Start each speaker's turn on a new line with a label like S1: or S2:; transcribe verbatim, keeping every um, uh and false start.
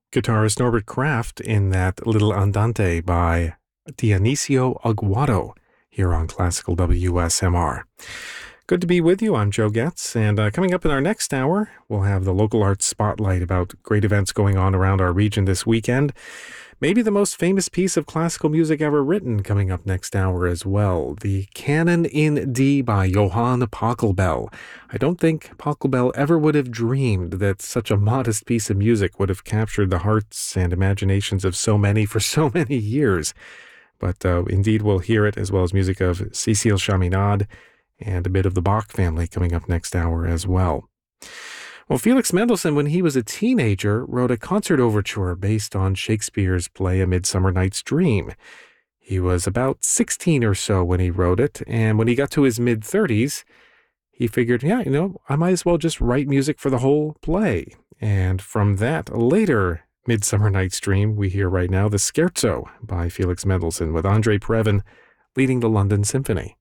S1: Guitarist Norbert Kraft in that little Andante by Dionisio Aguado here on Classical W S M R. Good to be with you. I'm Joe Getz, and uh, coming up in our next hour, we'll have the Local Arts Spotlight about great events going on around our region this weekend. Maybe the most famous piece of classical music ever written coming up next hour as well. The Canon in D by Johann Pachelbel. I don't think Pachelbel ever would have dreamed that such a modest piece of music would have captured the hearts and imaginations of so many for so many years. But uh, indeed, we'll hear it, as well as music of Cécile Chaminade and a bit of the Bach family coming up next hour as well. Well, Felix Mendelssohn, when he was a teenager, wrote a concert overture based on Shakespeare's play A Midsummer Night's Dream. He was about sixteen or so when he wrote it, and when he got to his mid-thirties, he figured, yeah, you know, I might as well just write music for the whole play. And from that later Midsummer Night's Dream, we hear right now the Scherzo by Felix Mendelssohn with Andrei Previn leading the London Symphony.